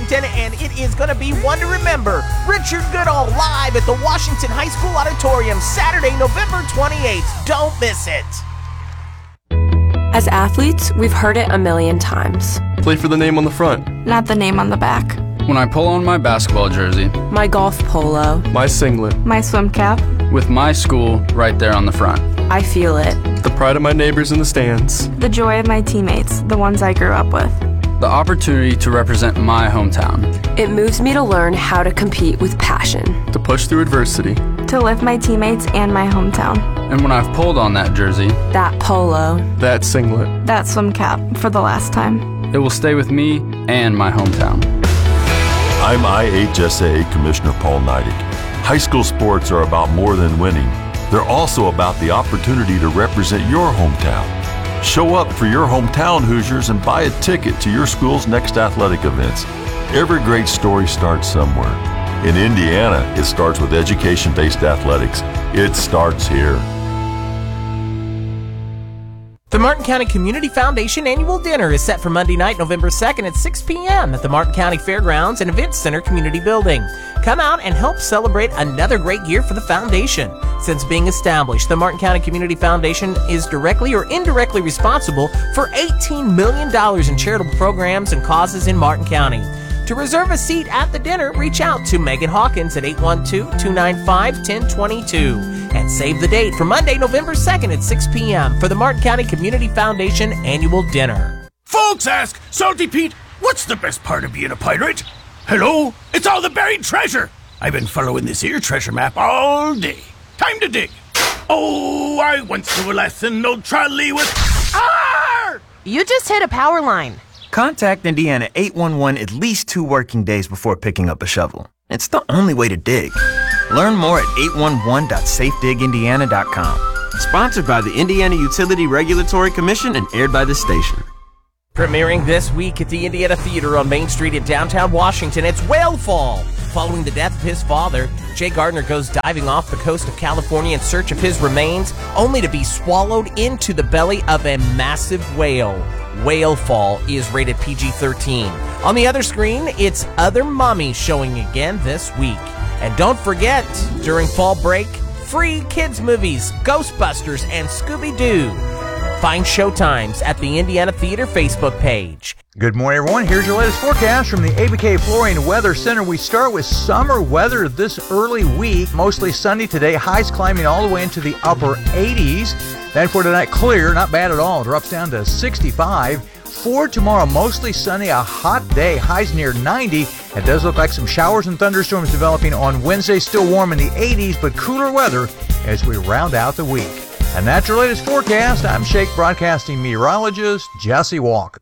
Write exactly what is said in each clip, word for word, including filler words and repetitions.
Washington, and it is going to be one to remember. Richard Goodall live at the Washington High School Auditorium, Saturday, November twenty-eighth. Don't miss it. As athletes, we've heard it a million times. Play for the name on the front. Not the name on the back. When I pull on my basketball jersey. My golf polo. My singlet. My swim cap. With my school right there on the front. I feel it. The pride of my neighbors in the stands. The joy of my teammates, the ones I grew up with. The opportunity to represent my hometown. It moves me to learn how to compete with passion. To push through adversity. To lift my teammates and my hometown. And when I've pulled on that jersey. That polo. That singlet. That swim cap for the last time. It will stay with me and my hometown. I'm I H S A Commissioner Paul Neidig. High school sports are about more than winning. They're also about the opportunity to represent your hometown. Show up for your hometown Hoosiers and buy a ticket to your school's next athletic events. Every great story starts somewhere. In Indiana, it starts with education-based athletics. It starts here. The Martin County Community Foundation Annual Dinner is set for Monday night, November second at six p.m. at the Martin County Fairgrounds and Events Center Community Building. Come out and help celebrate another great year for the foundation. Since being established, the Martin County Community Foundation is directly or indirectly responsible for eighteen million dollars in charitable programs and causes in Martin County. To reserve a seat at the dinner, reach out to Megan Hawkins at eight one two, two nine five, one zero two two and save the date for Monday, November second at six p.m. for the Martin County Community Foundation Annual Dinner. Folks ask, Salty Pete, what's the best part of being a pirate? Hello? It's all the buried treasure. I've been following this here treasure map all day. Time to dig. Oh, I went through a lesson, no trolley with... Arr! You just hit a power line. Contact Indiana eight one one at least two working days before picking up a shovel. It's the only way to dig. Learn more at eight one one dot safe dig indiana dot com. Sponsored by the Indiana Utility Regulatory Commission and aired by this station. Premiering this week at the Indiana Theater on Main Street in downtown Washington, it's Whale Fall. Following the death of his father, Jay Gardner goes diving off the coast of California in search of his remains, only to be swallowed into the belly of a massive whale. Whale Fall is rated P G thirteen. On the other screen, it's Other Mommy showing again this week. And don't forget, during fall break, free kids movies, Ghostbusters, and Scooby-Doo. Find showtimes at the Indiana Theater Facebook page. Good morning, everyone. Here's your latest forecast from the A B K Flooring Weather Center. We start with summer weather this early week. Mostly sunny today. Highs climbing all the way into the upper eighties. Then for tonight, clear. Not bad at all. Drops down to sixty-five. For tomorrow, mostly sunny, a hot day, highs near ninety. It does look like some showers and thunderstorms developing on Wednesday. Still warm in the eighties, but cooler weather as we round out the week. And that's your latest forecast. I'm Shake Broadcasting meteorologist Jesse Walker.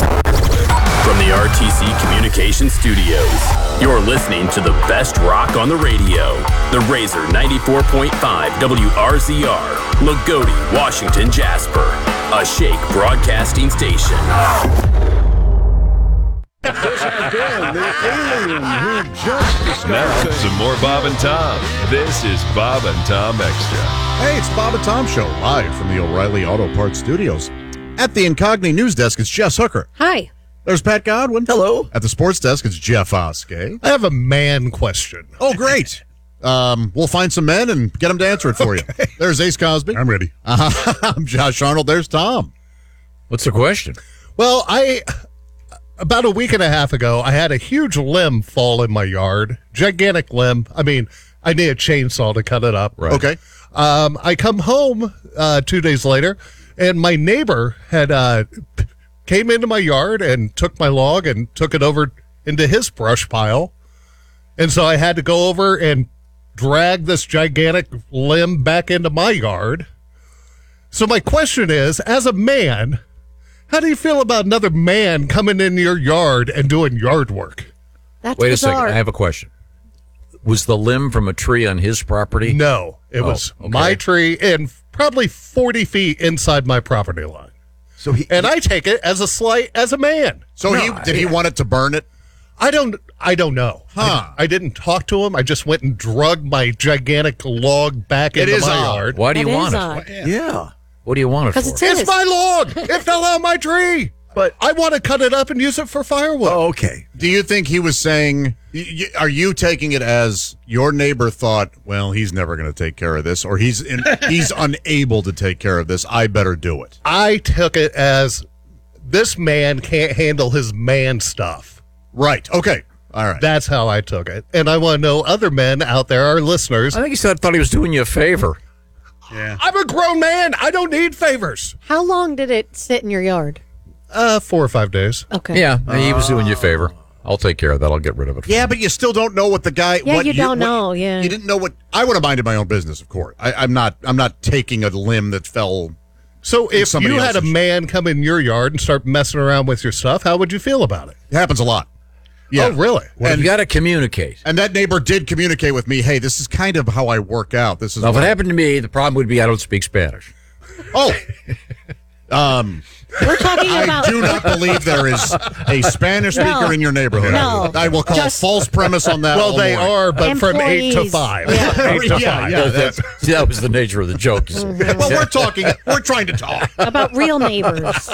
From the R T C Communications Studios, you're listening to the best rock on the radio. The Razor ninety-four point five W R Z R, Lagodi, Washington, Jasper. A Shake Broadcasting station. This has been the alien who just discovered. Now, some more Bob and Tom. This is Bob and Tom Extra. Hey, it's Bob and Tom Show, live from the O'Reilly Auto Parts Studios. At the Incogni News Desk, it's Jess Hooker. Hi. There's Pat Godwin. Hello. At the Sports Desk, it's Jeff Oskey. I have a man question. Oh, great. Um, we'll find some men and get them to answer it for okay. you. There's Ace Cosby. I'm ready. Uh, I'm Josh Arnold. There's Tom. What's the question? Well, I about a week and a half ago, I had a huge limb fall in my yard. Gigantic limb. I mean, I need a chainsaw to cut it up. Right. Okay. Um, I come home uh, two days later, and my neighbor had uh, came into my yard and took my log and took it over into his brush pile. And so I had to go over and drag this gigantic limb back into my yard. So my question is, as a man, how do you feel about another man coming in your yard and doing yard work? That's Wait bizarre. a second. I have a question. Was the limb from a tree on his property? No, it oh, was okay. my tree and probably forty feet inside my property line. So he, and I take it as a slight as a man. So no, he did he want it to burn it? I don't I don't know. Huh. I, I didn't talk to him. I just went and drug my gigantic log back it into my odd. yard. Why do you It want is it? odd. Yeah. yeah. What do you want it for? It's, it's my log. It fell on my tree. But I want to cut it up and use it for firewood. Oh, okay. Do you think he was saying, y- y- are you taking it as your neighbor thought, well, he's never going to take care of this, or he's in, he's unable to take care of this, I better do it? I took it as this man can't handle his man stuff. Right. Okay. All right. That's how I took it. And I want to know other men out there, our listeners. I think he said thought he was doing you a favor. Yeah. I'm a grown man. I don't need favors. How long did it sit in your yard? Uh, four or five days. Okay. Yeah, he was doing you a favor. I'll take care of that. I'll get rid of it. Yeah, but you still don't know what the guy. Yeah, what you don't what- know, yeah. You didn't know what. I would have minded my own business, of course. I, I'm not. I'm not taking a limb that fell. So in if somebody you had a else's. man come in your yard and start messing around with your stuff, how would you feel about it? It happens a lot. Yeah. Oh, really? Well, you got to communicate. And that neighbor did communicate with me. Hey, this is kind of how I work out. This is. Now, if what- it happened to me, the problem would be I don't speak Spanish. Oh. Um. We're talking I about. do not believe there is a Spanish speaker No. in your neighborhood. No. I will call Just- false premise on that. Well, all they morning. are, but from eight to Employees. five. Yeah. Eight to Yeah, five. yeah. that's- See, that was the nature of the joke. You see. well, we're talking. We're trying to talk. About real neighbors.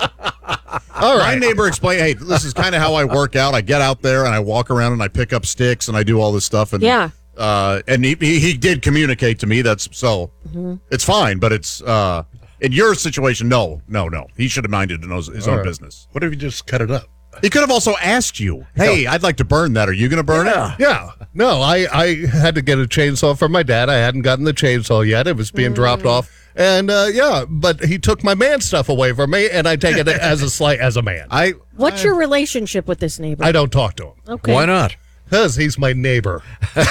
All My right. neighbor explained, hey, this is kind of how I work out. I get out there and I walk around and I pick up sticks and I do all this stuff. And Yeah. uh, and he, he he did communicate to me. That's so Mm-hmm. it's fine, but it's uh, in your situation, no, no, no. He should have minded his, his own right. business. What if you just cut it up? He could have also asked you, hey, I'd like to burn that. Are you going to burn it? Yeah. No, I, I had to get a chainsaw from my dad. I hadn't gotten the chainsaw yet. It was being dropped off. And, uh, yeah, but he took my man stuff away from me, and I take it as a slight as a man. I What's your relationship with this neighbor? I don't talk to him. Okay. Why not? Because he's my neighbor. So,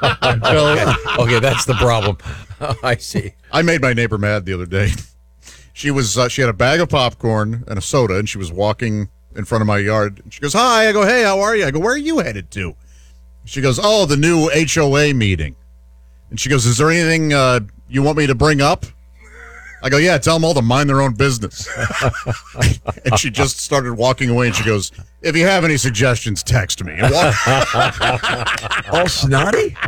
Okay, that's the problem. I see. I made my neighbor mad the other day. She was uh, she had a bag of popcorn and a soda, and she was walking in front of my yard. And she goes, "Hi." I go, "Hey, how are you?" I go, "Where are you headed to?" She goes, "Oh, the new H O A meeting." And she goes, "Is there anything uh, you want me to bring up?" I go, "Yeah, tell them all to mind their own business." And she just started walking away, and she goes, "If you have any suggestions, text me." And walk- All snotty?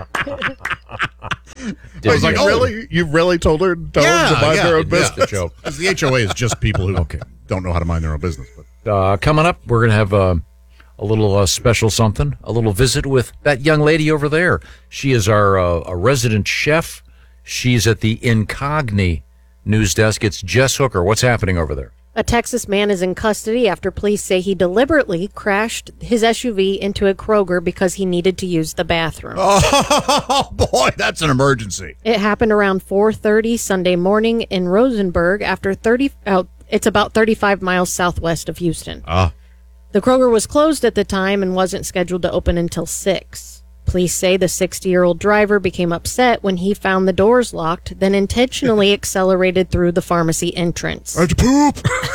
I was like, you "Oh, really? You really told her to tell Yeah, them to mind yeah, their own yeah. business? The joke. Because the H O A is just people who don't know how to mind their own business." But Uh, coming up, we're going to have uh, a little uh, special something, a little visit with that young lady over there. She is our uh, a resident chef. She's at the Incogni news desk. It's Jess Hooker. What's happening over there? A Texas man is in custody after police say he deliberately crashed his S U V into a Kroger because he needed to use the bathroom. oh boy, that's an emergency. It happened around four thirty Sunday morning in Rosenberg after thirty oh, it's about thirty-five miles southwest of Houston. Ah. The Kroger was closed at the time and wasn't scheduled to open until six. Police say the sixty-year-old driver became upset when he found the doors locked, then intentionally accelerated through the pharmacy entrance. I had to poop.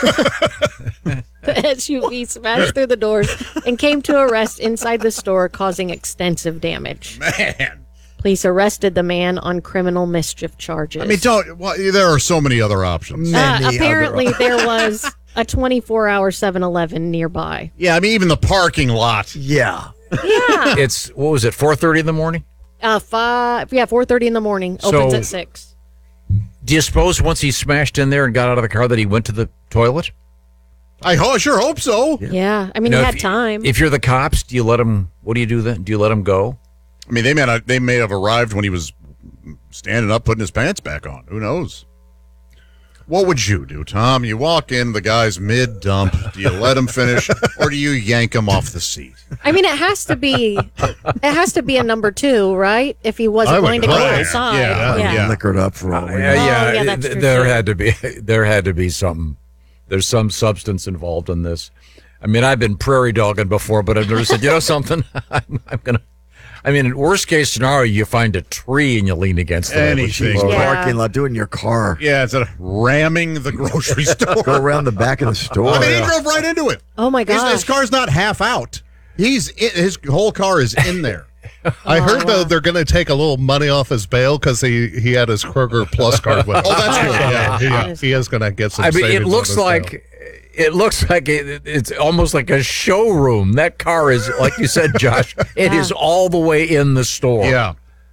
The S U V smashed through the doors and came to a rest inside the store, causing extensive damage. Man. Police arrested the man on criminal mischief charges. I mean, don't. Well, there are so many other options. Uh, Many apparently, other- there was a twenty-four hour seven eleven nearby. Yeah, I mean, even the parking lot. Yeah. Yeah. It's, what was it, four thirty in the morning? Uh, five, yeah, four thirty in the morning. Opens So- at six. Do you suppose once he smashed in there and got out of the car that he went to the toilet? I ho- sure hope so. Yeah, I mean, You know, he had if- time. If you're the cops, do you let him, what do you do then? Do you let him go? I mean, they may not, they may have arrived when he was standing up, putting his pants back on. Who knows? What would you do, Tom? You walk in, the guy's mid dump. Do you let him finish, or do you yank him off the seat? I mean, it has to be, it has to be a number two, right? If he wasn't I would willing to go think. outside. Yeah, yeah. yeah. Liquored up for all we know. yeah, yeah, that's th- true, there too. had to be there had to be something. There's some substance involved in this. I mean, I've been prairie dogging before, but I've never said, you know something? I'm, I'm gonna. I mean, in worst case scenario, you find a tree and you lean against it. Anything. Yeah. Parking lot, do it in your car. Yeah, instead of ramming the grocery store. Go around the back of the store. I mean, he drove right into it. Oh my His, gosh. his car's not half out. He's in, his whole car is in there. I Oh, heard, though, they're going to take a little money off his bail because he, he had his Kroger Plus card with him. Oh, that's good. Yeah, He, he is going to get some I mean, it savings on looks his like bail. it looks like it, it's almost like a showroom. That car is, like you said, Josh. It Yeah. is all the way in the store. Yeah.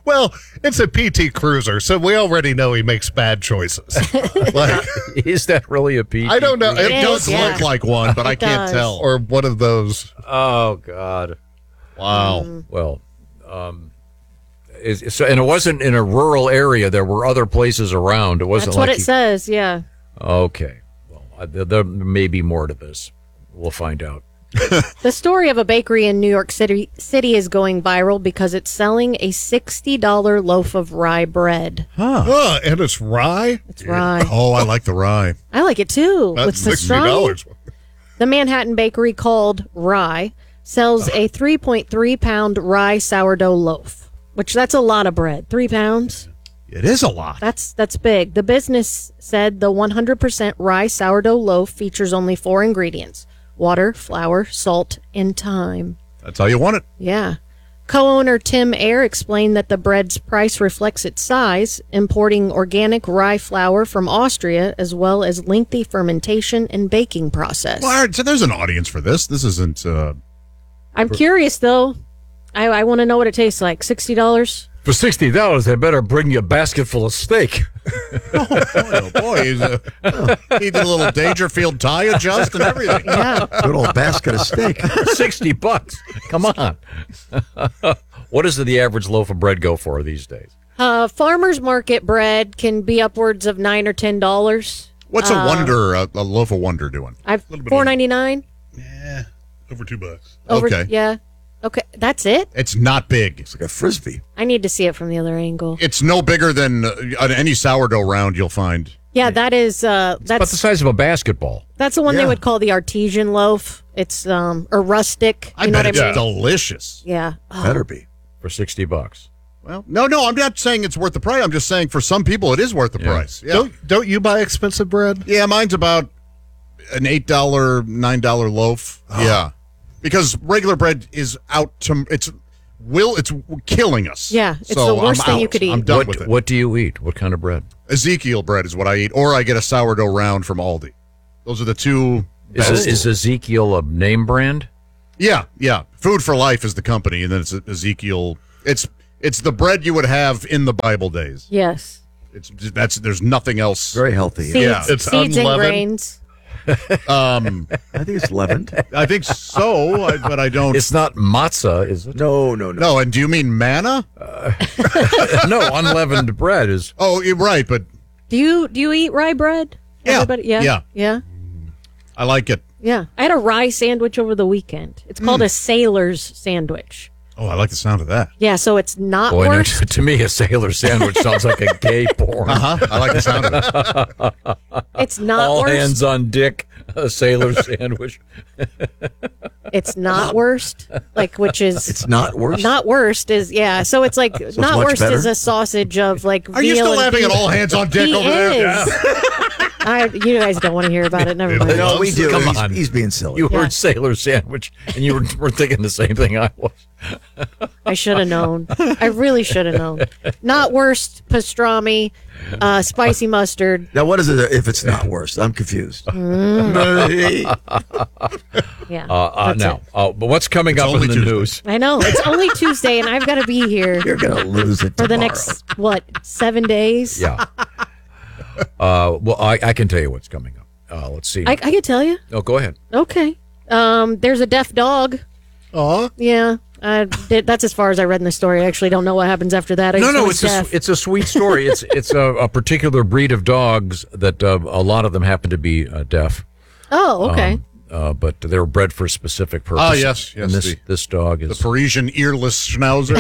Well, it's a P T Cruiser, so we already know he makes bad choices. Like, is that really a P T? I don't know. It, It does is, yeah. look like one, but I It can't does. tell. Or one of those. Oh God! Wow. Well, um, is, so and it wasn't in a rural area. There were other places around. It wasn't That's like what it he- says, yeah. Okay. Well, I, there, there may be more to this. We'll find out. The story of a bakery in New York City City is going viral because it's selling a sixty dollars loaf of rye bread. Huh. Oh, and it's rye? It's rye. Oh, I like the rye. I like it too. That's With sixty pastrami. dollars. The Manhattan bakery called Rye sells a three point three pound rye sourdough loaf, which that's a lot of bread. Three pounds? It is a lot. That's that's big. The business said the one hundred percent rye sourdough loaf features only four ingredients: water, flour, salt, and thyme. That's how you want it. Yeah. Co-owner Tim Ayer explained that the bread's price reflects its size, importing organic rye flour from Austria, as well as lengthy fermentation and baking process. Well, all right, so there's an audience for this. This isn't. Uh, I'm curious, though. I, I want to know what it tastes like. sixty dollars? For sixty dollars, they better bring you a basket full of steak. oh boy, he's a, he did a little Dangerfield tie adjust and everything. Yeah. Good old basket of steak. Sixty bucks. Come on. What does the average loaf of bread go for these days? Uh, farmer's market bread can be upwards of nine or ten dollars. What's a Uh, Wonder, a, a loaf of Wonder doing? I've four ninety nine. Over two bucks. Over, Okay. Yeah. Okay. That's it. It's not big. It's like a Frisbee. I need to see it from the other angle. It's no bigger than uh, on any sourdough round you'll find. Yeah, that is. Uh, It's about that's the size of a basketball. that's the one they Yeah. would call the artesian loaf. It's um or rustic. I You know bet what it's I mean? delicious. Yeah. Oh, Better be. For sixty bucks. Well, no, no, I'm not saying it's worth the price. I'm just saying for some people it is worth the Yeah. price. Yeah, Don't don't you buy expensive bread? yeah, mine's about an eight dollar, nine dollar loaf. Yeah, because regular bread is out to it's will it's killing us. Yeah, it's So the worst I'm thing you out. could eat. I'm done What, with it. what do you eat? What kind of bread? Ezekiel bread is what I eat, or I get a sourdough round from Aldi. Those are the two. Is, best. is Ezekiel a name brand? Yeah, yeah. Food for Life is the company, and then it's Ezekiel. It's it's the bread you would have in the Bible days. Yes. It's that's there's nothing else. Very healthy. Seeds, Yeah. It's seeds and unleavened. grains. Um, I think it's leavened. I think so, I- but I don't. It's not matzah, is it? No, no, no. No, and do you mean manna? No, unleavened bread is. Oh, you're right, but Do you do you eat rye bread? Yeah, Everybody? Yeah. yeah. Yeah. I like it. Yeah. I had a rye sandwich over the weekend. It's called a sailor's sandwich. Oh, I like the sound of that. Yeah, so it's not Boy, no, worse. to, to me, a sailor sandwich sounds like a gay porn. Uh huh. I like the sound of it. It's not All worse. hands on dick, a sailor sandwich. It's not worst. Like which is It's not worse. not worst is yeah. So it's like it's not much worst better? is a sausage of like. Are you veal still and laughing at beef. all hands on dick He over there? is. I, you guys don't want to hear about it. Never mind. No, we do. Come he's, on. he's being silly. You Yeah. heard sailor sandwich, and you were, were thinking the same thing I was. I should have known. I really should have known. Not worst pastrami, uh, spicy mustard. Now, what is it if it's not worse? I'm confused. Yeah. Uh, uh, that's now, it. uh, but what's coming It's up in only the Tuesday. news? I know it's only Tuesday, and I've got to be here You're going to lose it for the tomorrow. next what seven days. Yeah. Uh, well, I, I can tell you what's coming up. Uh, let's see. I, I can tell you. oh, go ahead. Okay. Um, there's a deaf dog. Aw. Yeah. I did, that's as far as I read in the story. I actually don't know what happens after that. I No, just no, know it's a, deaf. it's a sweet story. It's it's a, a particular breed of dogs that uh, a lot of them happen to be uh, deaf. Oh, okay. Um, uh, but they're bred for a specific purpose. Ah, yes, yes, And this the- this dog The is. Parisian earless schnauzer.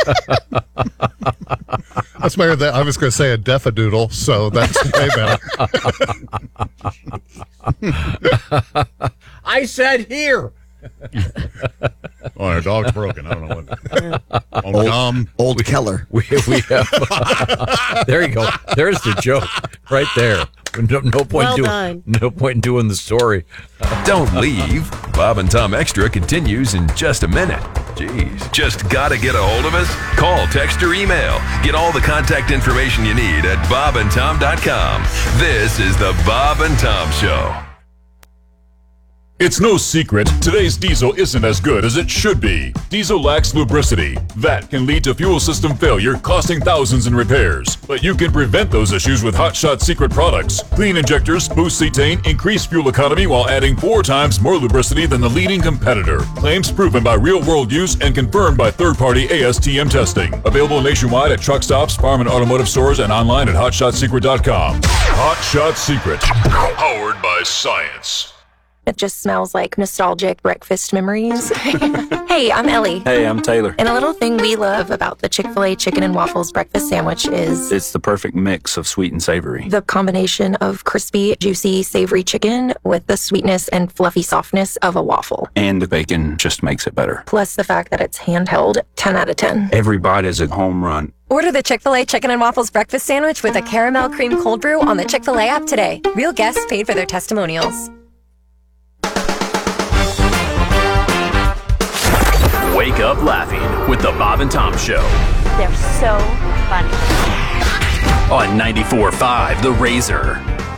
That's better than I was going to say a defadoodle, so that's way better. I said here. Oh, our dog's broken. I don't know what. Oh, dumb. Old Keller. We we have. There you go. There's the joke right there. No, no point Well doing done. no point in doing the story. Don't leave. Bob and Tom Extra continues in just a minute. Jeez. Just gotta get a hold of us? Call, text, or email. Get all the contact information you need at bob and tom dot com. This is the Bob and Tom Show. It's no secret, today's diesel isn't as good as it should be. Diesel lacks lubricity. That can lead to fuel system failure, costing thousands in repairs. But you can prevent those issues with Hot Shot Secret products. Clean injectors, boost cetane, increase fuel economy while adding four times more lubricity than the leading competitor. Claims proven by real-world use and confirmed by third-party A S T M testing. Available nationwide at truck stops, farm and automotive stores, and online at hot shot secret dot com. Hot Shot Secret. Powered by science. It just smells like nostalgic breakfast memories. Hey, I'm Ellie. Hey, I'm Taylor. And a little thing we love about the Chick-fil-A chicken and waffles breakfast sandwich is it's the perfect mix of sweet and savory. The combination of crispy, juicy, savory chicken with the sweetness and fluffy softness of a waffle. And the bacon just makes it better. Plus the fact that it's handheld, ten out of ten. Every bite is a home run. Order the Chick-fil-A Chicken and Waffles breakfast sandwich with a caramel cream cold brew on the Chick-fil-A app today. Real guests paid for their testimonials. Wake up laughing with the Bob and Tom Show. They're so funny. On ninety-four point five The Razor.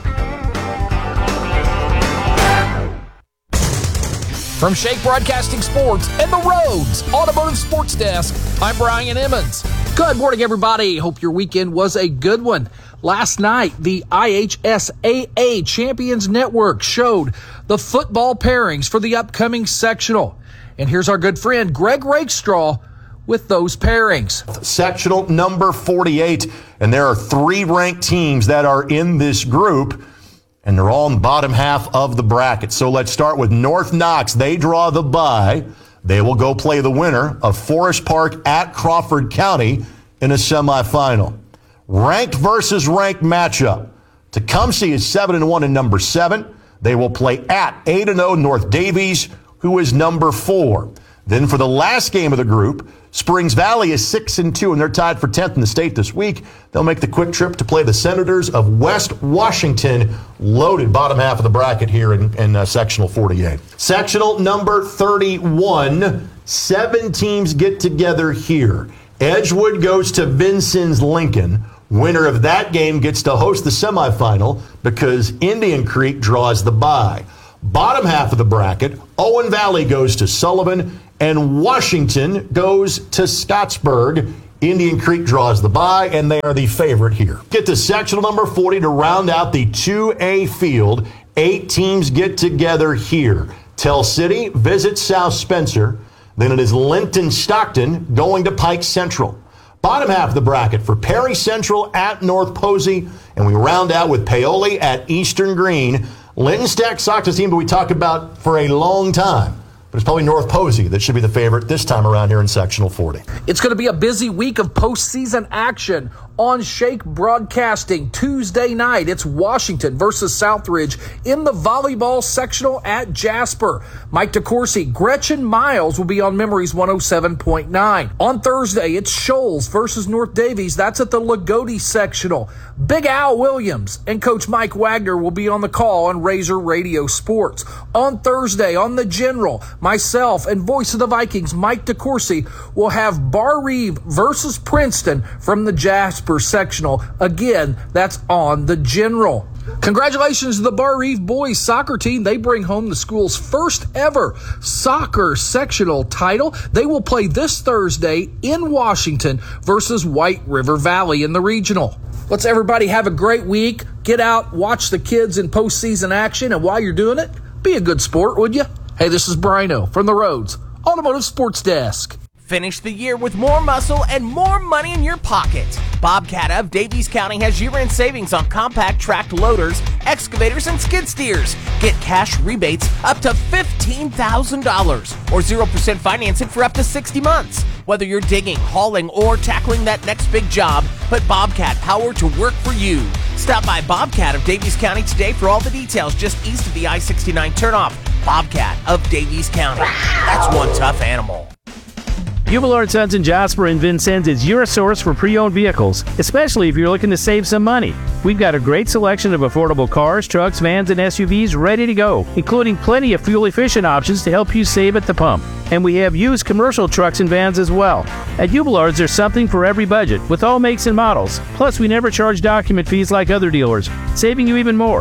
From Shake Broadcasting Sports and the Rhodes Automotive Sports Desk, I'm Brian Emmons. Good morning, everybody. Hope your weekend was a good one. Last night, the I H S A A Champions Network showed the football pairings for the upcoming sectional. And here's our good friend, Greg Rakestraw, with those pairings. Sectional number forty-eight, and there are three ranked teams that are in this group, and they're all in the bottom half of the bracket. So let's start with North Knox. They draw the bye. They will go play the winner of Forest Park at Crawford County in a semifinal. Ranked versus ranked matchup. Tecumseh is seven and one and number seven. They will play at eight and oh North Davies, who is number four. Then for the last game of the group, Springs Valley is six and two, and they're tied for tenth in the state this week. They'll make the quick trip to play the Senators of West Washington, loaded bottom half of the bracket here in, in uh, sectional forty-eight. Sectional number thirty-one, seven teams get together here. Edgewood goes to Vincennes Lincoln. Winner of that game gets to host the semifinal because Indian Creek draws the bye. Bottom half of the bracket, Owen Valley goes to Sullivan, and Washington goes to Scottsburg. Indian Creek draws the bye, and they are the favorite here. Get to sectional number forty to round out the two A field. Eight teams get together here. Tell City visits South Spencer. Then it is Linton Stockton going to Pike Central. Bottom half of the bracket for Perry Central at North Posey, and we round out with Paoli at Eastern Green. Linton Stack Sox, a team that we talk about for a long time. But it's probably North Posey that should be the favorite this time around here in sectional forty. It's going to be a busy week of postseason action on Shake Broadcasting. Tuesday night, it's Washington versus Southridge in the volleyball sectional at Jasper. Mike DeCourcy, Gretchen Miles will be on Memories one oh seven point nine. On Thursday, it's Shoals versus North Davies. That's at the Lagodi sectional. Big Al Williams and Coach Mike Wagner will be on the call on Razor Radio Sports. On Thursday, on the General, myself and voice of the Vikings, Mike DeCourcy, will have Bar Reeve versus Princeton from the Jasper sectional. Again, that's on the General. Congratulations to the Bar Reeve boys soccer team. They bring home the school's first ever soccer sectional title. They will play this Thursday in Washington versus White River Valley in the regional. Let's everybody have a great week. Get out, watch the kids in postseason action, and while you're doing it, be a good sport, would you? Hey, this is Brino from the Rhodes Automotive Sports Desk. Finish the year with more muscle and more money in your pocket. Bobcat of Davies County has year-end savings on compact tracked loaders, excavators, and skid steers. Get cash rebates up to fifteen thousand dollars or zero percent financing for up to sixty months. Whether you're digging, hauling, or tackling that next big job, put Bobcat power to work for you. Stop by Bobcat of Davies County today for all the details just east of the I sixty-nine turnoff. Bobcat of Davies County. That's one tough animal. Hubelard and Sons in Jasper and Vincennes is your source for pre-owned vehicles, especially if you're looking to save some money. We've got a great selection of affordable cars, trucks, vans, and S U Vs ready to go, including plenty of fuel-efficient options to help you save at the pump. And we have used commercial trucks and vans as well. At Hubelard's, there's something for every budget, with all makes and models. Plus, we never charge document fees like other dealers, saving you even more.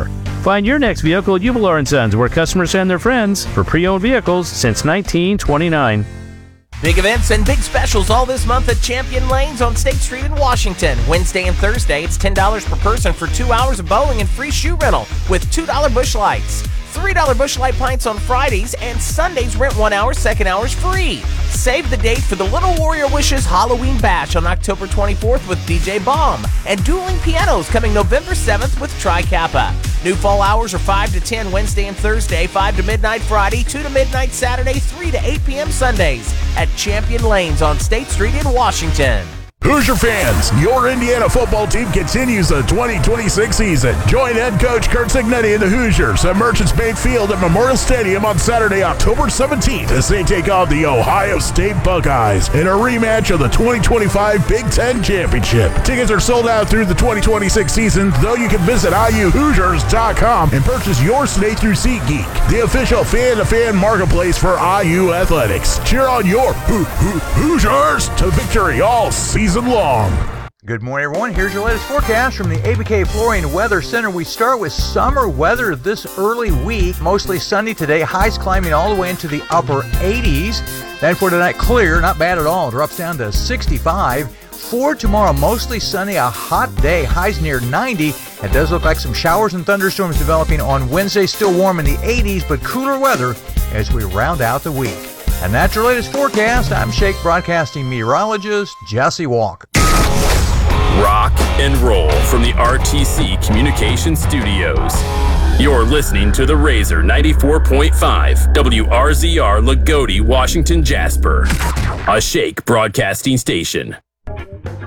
Find your next vehicle at Ubelar and Sons, where customers send their friends for pre-owned vehicles since nineteen twenty-nine. Big events and big specials all this month at Champion Lanes on State Street in Washington. Wednesday and Thursday, it's ten dollars per person for two hours of bowling and free shoe rental with two dollar Busch Lights. three dollar Busch Light pints on Fridays, and Sundays rent one hour, second hour's free. Save the date for the Little Warrior Wishes Halloween Bash on October twenty-fourth with D J Bomb, and Dueling Pianos coming November seventh with Tri Kappa. New fall hours are five to ten Wednesday and Thursday, five to midnight Friday, two to midnight Saturday, three to eight p.m. Sundays at Champion Lanes on State Street in Washington. Hoosier fans, your Indiana football team continues the twenty twenty-six season. Join head coach Kurt Cignetti and the Hoosiers at Merchants Bank Field at Memorial Stadium on Saturday, October seventeenth as they take on the Ohio State Buckeyes in a rematch of the twenty twenty-five Big Ten Championship. Tickets are sold out through the twenty twenty-six season, though you can visit I U Hoosiers dot com and purchase yours today through SeatGeek, the official fan-to-fan marketplace for I U Athletics. Cheer on your Ho- Ho- Hoosiers to victory all season long. Good morning, everyone. Here's your latest forecast from the A B K Flooring Weather Center. We start with summer weather this early week. Mostly sunny today. Highs climbing all the way into the upper eighties. Then for tonight, clear. Not bad at all. It drops down to sixty-five. For tomorrow, mostly sunny. A hot day. Highs near ninety. It does look like some showers and thunderstorms developing on Wednesday. Still warm in the eighties, but cooler weather as we round out the week. And that's your latest forecast. I'm Shake Broadcasting meteorologist Jesse Walker. Rock and roll from the R T C Communication Studios. You're listening to the Razor ninety-four point five W R Z R Lagodi, Washington, Jasper, a Shake Broadcasting station.